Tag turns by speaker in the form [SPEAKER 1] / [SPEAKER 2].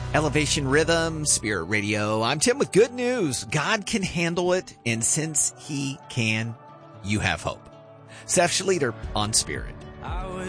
[SPEAKER 1] Elevation Rhythm, Spirit Radio. I'm Tim with good news. God can handle it, and since He can, you have hope. Seth Schleter on Spirit.